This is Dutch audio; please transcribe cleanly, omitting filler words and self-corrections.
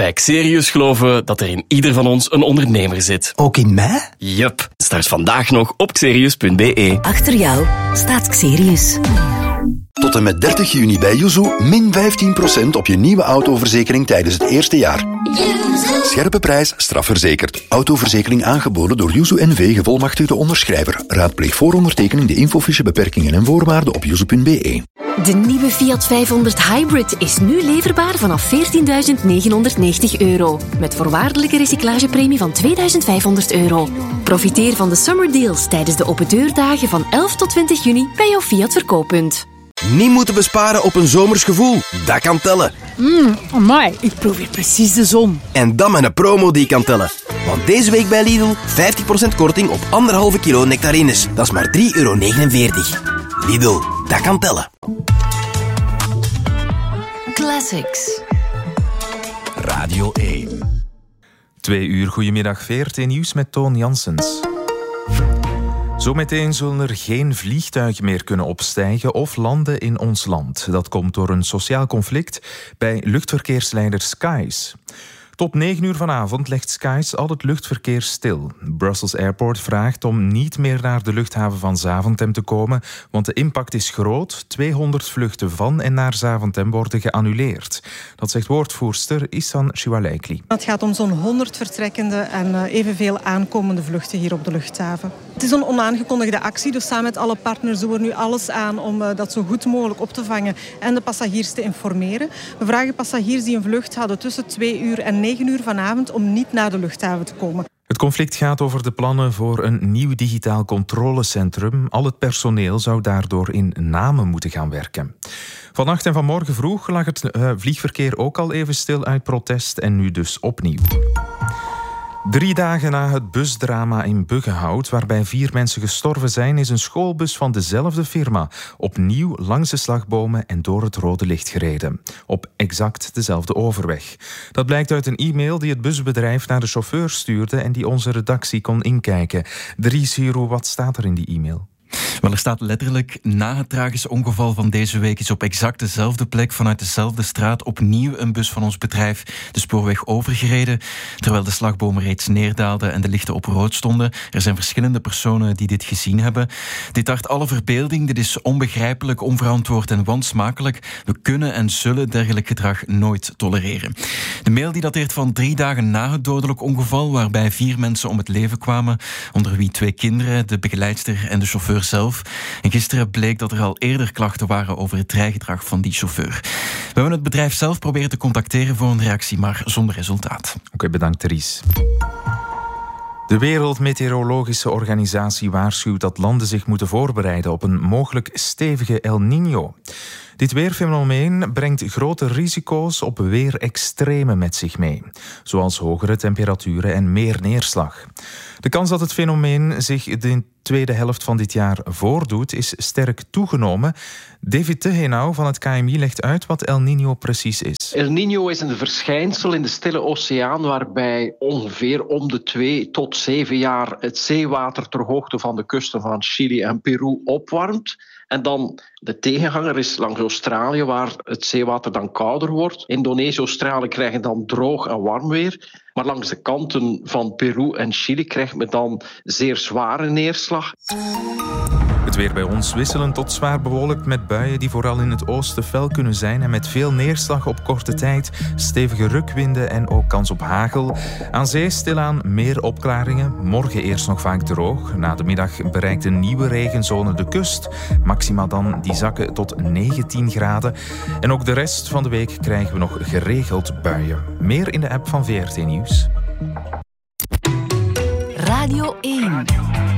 Bij Xerius geloven we dat er in ieder van ons een ondernemer zit. Ook in mij? Yup. Start vandaag nog op xerius.be. Achter jou staat Xerius. Tot en met 30 juni bij Yuzu min 15% op je nieuwe autoverzekering tijdens het eerste jaar. Scherpe prijs, strafverzekerd. Autoverzekering aangeboden door Yuzu NV, gevolmachtigde onderschrijver. Raadpleeg voor ondertekening de infofiche beperkingen en voorwaarden op yuzu.be. De nieuwe Fiat 500 Hybrid is nu leverbaar vanaf €14.990. Met voorwaardelijke recyclagepremie van €2.500. Profiteer van de summer deals tijdens de open deurdagen van 11 tot 20 juni bij jouw Fiat verkooppunt. Niet moeten besparen op een zomers gevoel. Dat kan tellen. Amai, ik proef hier precies de zon. En dan met een promo die kan tellen. Want deze week bij Lidl 50% korting op 1,5 kilo nectarines. Dat is maar €3,49. Lidl, dat kan tellen. Classics. Radio 1. 2 uur, goedemiddag, VRT Nieuws met Toon Janssens. Zometeen zullen er geen vliegtuigen meer kunnen opstijgen of landen in ons land. Dat komt door een sociaal conflict bij luchtverkeersleider Skies. Tot 9 uur vanavond legt Skies al het luchtverkeer stil. Brussels Airport vraagt om niet meer naar de luchthaven van Zaventem te komen, want de impact is groot. 200 vluchten van en naar Zaventem worden geannuleerd. Dat zegt woordvoerster Ihsan Shiwalaikli. Het gaat om zo'n 100 vertrekkende en evenveel aankomende vluchten hier op de luchthaven. Het is een onaangekondigde actie, dus samen met alle partners doen we nu alles aan om dat zo goed mogelijk op te vangen en de passagiers te informeren. We vragen passagiers die een vlucht hadden tussen 2 uur en 9 uur vanavond om niet naar de luchthaven te komen. Het conflict gaat over de plannen voor een nieuw digitaal controlecentrum. Al het personeel zou daardoor in Namen moeten gaan werken. Vannacht en vanmorgen vroeg lag het vliegverkeer ook al even stil uit protest en nu dus opnieuw. 3 dagen na het busdrama in Buggenhout, waarbij 4 mensen gestorven zijn, is een schoolbus van dezelfde firma opnieuw langs de slagbomen en door het rode licht gereden. Op exact dezelfde overweg. Dat blijkt uit een e-mail die het busbedrijf naar de chauffeur stuurde en die onze redactie kon inkijken. Dries Hiro, wat staat er in die e-mail? Wel, er staat letterlijk: na het tragische ongeval van deze week is op exact dezelfde plek vanuit dezelfde straat opnieuw een bus van ons bedrijf de spoorweg overgereden, terwijl de slagbomen reeds neerdaalden en de lichten op rood stonden. Er zijn verschillende personen die dit gezien hebben. Dit tart alle verbeelding, dit is onbegrijpelijk, onverantwoord en wansmakelijk. We kunnen en zullen dergelijk gedrag nooit tolereren. De mail die dateert van 3 dagen na het dodelijk ongeval, waarbij 4 mensen om het leven kwamen, onder wie 2 kinderen, de begeleidster en de chauffeur zelf. En gisteren bleek dat er al eerder klachten waren over het rijgedrag van die chauffeur. We hebben het bedrijf zelf proberen te contacteren voor een reactie, maar zonder resultaat. Oké, bedankt Dries. De Wereldmeteorologische Organisatie waarschuwt dat landen zich moeten voorbereiden op een mogelijk stevige El Niño. Dit weerfenomeen brengt grote risico's op weerextremen met zich mee, zoals hogere temperaturen en meer neerslag. De kans dat het fenomeen zich de tweede helft van dit jaar voordoet is sterk toegenomen. David Tehenau van het KMI legt uit wat El Niño precies is. El Niño is een verschijnsel in de Stille Oceaan waarbij ongeveer om de 2 tot 7 jaar het zeewater ter hoogte van de kusten van Chili en Peru opwarmt. En dan de tegenhanger is langs Australië, waar het zeewater dan kouder wordt. Indonesië, Australië krijgen dan droog en warm weer. Maar langs de kanten van Peru en Chili krijgt men dan zeer zware neerslag. Het weer bij ons wisselend tot zwaar bewolkt met buien die vooral in het oosten fel kunnen zijn en met veel neerslag op korte tijd, stevige rukwinden en ook kans op hagel. Aan zee stilaan meer opklaringen. Morgen eerst nog vaak droog. Na de middag bereikt een nieuwe regenzone de kust. Maxima dan die zakken tot 19 graden. En ook de rest van de week krijgen we nog geregeld buien. Meer in de app van VRT Nieuws. Radio 1.